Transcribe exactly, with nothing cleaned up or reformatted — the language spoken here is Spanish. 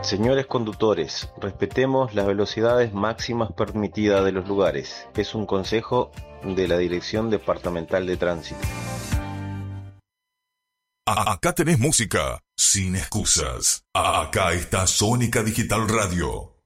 Señores conductores, respetemos las velocidades máximas permitidas de los lugares. Es un consejo de la Dirección Departamental de Tránsito. Acá tenés música sin excusas. Acá está Sónica Digital Radio.